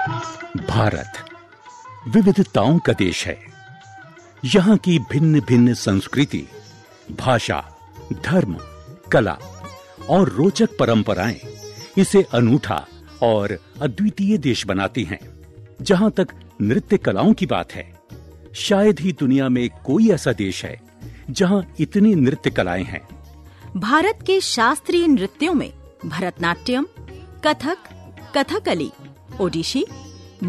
भारत विविधताओं का देश है। यहाँ की भिन्न भिन्न संस्कृति, भाषा, धर्म, कला और रोचक परंपराएं इसे अनूठा और अद्वितीय देश बनाती हैं। जहाँ तक नृत्य कलाओं की बात है, शायद ही दुनिया में कोई ऐसा देश है जहाँ इतनी नृत्य कलाएं हैं। भारत के शास्त्रीय नृत्यों में भरतनाट्यम, कथक, कथकली, ओडिशी,